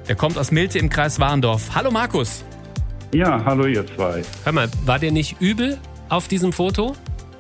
Der kommt aus Milte im Kreis Warendorf. Hallo Markus. Ja, hallo ihr zwei. Hör mal, war der nicht übel auf diesem Foto?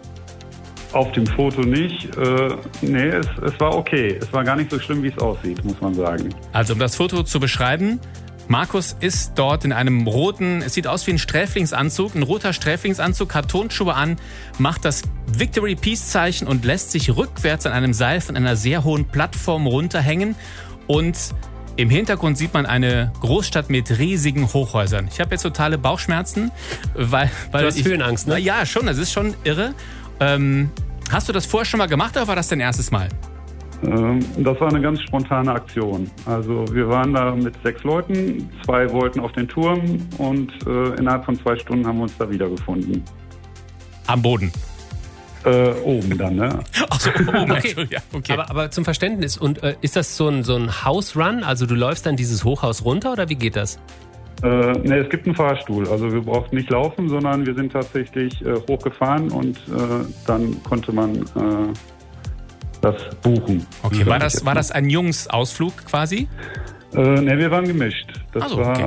Auf dem Foto nicht. Nee, es war okay. Es war gar nicht so schlimm, wie es aussieht, muss man sagen. Also um das Foto zu beschreiben, Markus ist dort in einem roten, es sieht aus wie ein Sträflingsanzug, ein roter Sträflingsanzug, hat Turnschuhe an, macht das Victory Peace Zeichen und lässt sich rückwärts an einem Seil von einer sehr hohen Plattform runterhängen. Und im Hintergrund sieht man eine Großstadt mit riesigen Hochhäusern. Ich habe jetzt totale Bauchschmerzen, weil du hast Höhenangst, ne? Ja, schon, das ist schon irre. Hast du das vorher schon mal gemacht oder war das dein erstes Mal? Das war eine ganz spontane Aktion. Also wir waren da mit 6 Leuten, 2 wollten auf den Turm und innerhalb von 2 Stunden haben wir uns da wiedergefunden. Am Boden? Oben dann, ne? Achso, oben. Okay. Ja, okay. Aber zum Verständnis, und ist das so ein House-Run? Also du läufst dann dieses Hochhaus runter oder wie geht das? Ne, es gibt einen Fahrstuhl. Also wir brauchten nicht laufen, sondern wir sind tatsächlich hochgefahren und dann konnte man das buchen. Okay, war das ein Jungsausflug quasi? Ne, wir waren gemischt. Das okay.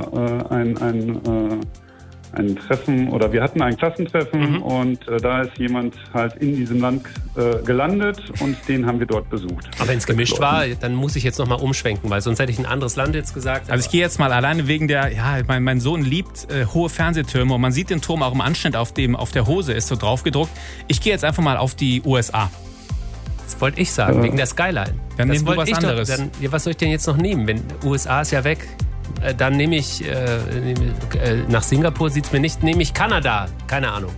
war ein Treffen, oder wir hatten ein Klassentreffen und da ist jemand halt in diesem Land gelandet und den haben wir dort besucht. Aber wenn es gemischt war, dann muss ich jetzt nochmal umschwenken, weil sonst hätte ich ein anderes Land jetzt gesagt. Also ich gehe jetzt mal alleine wegen mein Sohn liebt hohe Fernsehtürme und man sieht den Turm auch im Anschnitt auf der Hose ist so draufgedruckt. Ich gehe jetzt einfach mal auf die USA. Das wollte ich sagen, wegen der Skyline. Dann nehmen wir was anderes. Was soll ich denn jetzt noch nehmen? Wenn USA ist ja weg, dann nehme ich nach Singapur sieht es mir nicht, nehme ich Kanada. Keine Ahnung.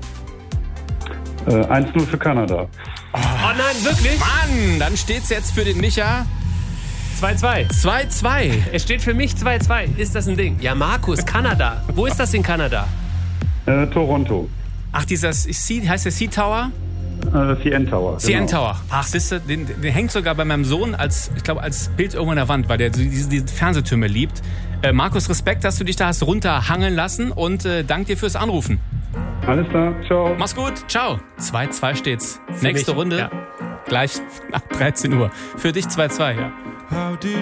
1-0 für Kanada. Oh nein, wirklich? Mann, dann steht's jetzt für den Micha 2-2. 2-2. Es steht für mich 2-2. Ist das ein Ding? Ja, Markus, Kanada. Wo ist das in Kanada? Toronto. Ach, heißt der Sea Tower? CN Tower. CN Tower. Ach, siehste, den hängt sogar bei meinem Sohn als Bild irgendwo in der Wand, weil der diese Fernsehtürme liebt. Markus, Respekt, dass du dich da hast runterhangeln lassen und danke dir fürs Anrufen. Alles klar, ciao. Mach's gut, ciao. 2-2 steht's. Für Nächste mich, Runde, ja. gleich nach 13 Uhr. Für dich 2-2, ja.